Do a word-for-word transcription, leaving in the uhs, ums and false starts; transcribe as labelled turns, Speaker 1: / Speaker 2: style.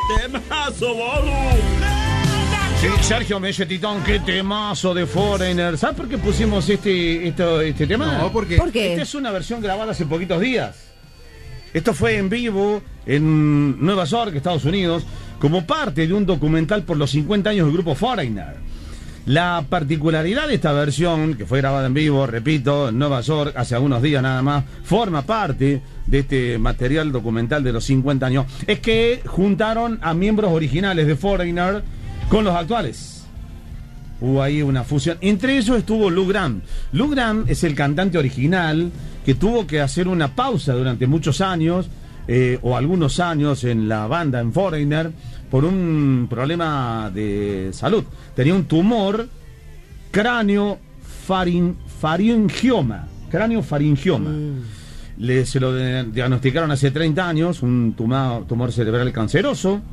Speaker 1: Temazo, boludo.
Speaker 2: Sí, Sergio me dice, Titón, qué temazo de Foreigner. ¿Sabes por qué pusimos este, este, este tema?
Speaker 3: No, ¿por qué?
Speaker 4: ¿Por qué?
Speaker 2: Esta es una versión grabada hace poquitos días. Esto fue en vivo en Nueva York, Estados Unidos, como parte de un documental por los cincuenta años del grupo Foreigner. La particularidad de esta versión, que fue grabada en vivo, repito, en Nueva York, hace algunos días nada más, forma parte de este material documental de los cincuenta años, es que juntaron a miembros originales de Foreigner con los actuales. Hubo ahí una fusión. Entre ellos estuvo Lou Gramm. Lou Gramm es el cantante original que tuvo que hacer una pausa durante muchos años, eh, o algunos años en la banda, en Foreigner, por un problema de salud. Tenía un tumor cráneo farin, faringioma. Cráneo faringioma. Mm. Le, se lo de, diagnosticaron hace treinta años, un tumor, tumor cerebral canceroso.